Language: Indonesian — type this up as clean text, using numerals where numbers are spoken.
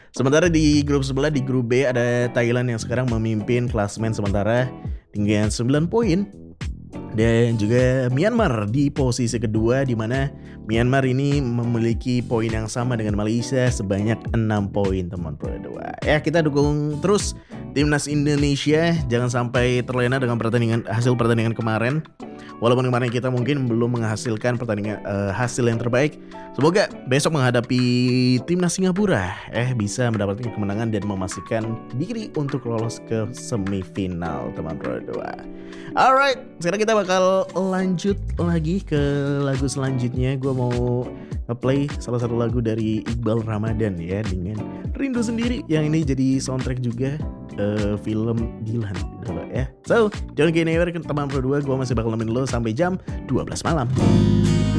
Sementara di grup sebelah, di grup B ada Thailand yang sekarang memimpin klasemen sementara dengan 9 poin. Dan juga Myanmar di posisi kedua, di mana Myanmar ini memiliki poin yang sama dengan Malaysia sebanyak 6 poin, teman Pro 2. Ya, kita dukung terus timnas Indonesia, jangan sampai terlena dengan hasil pertandingan kemarin. Walaupun kemarin kita mungkin belum menghasilkan hasil yang terbaik, semoga besok menghadapi timnas Singapura bisa mendapatkan kemenangan dan memastikan diri untuk lolos ke semifinal, teman Pro 2. Alright, sekarang kita bakal lanjut lagi ke lagu selanjutnya. Gue mau nge-play salah satu lagu dari Iqbal Ramadan ya, dengan Rindu Sendiri, yang ini jadi soundtrack juga film Dilan gitu ya. So, jangan kene teman Pro 2, gue masih bakal nemenin lo sampai jam 12 malam.